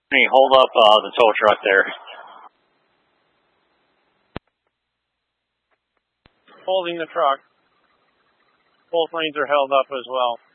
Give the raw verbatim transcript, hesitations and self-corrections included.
Hey, hold up uh, the tow truck there. Holding the truck. Both lanes are held up as well.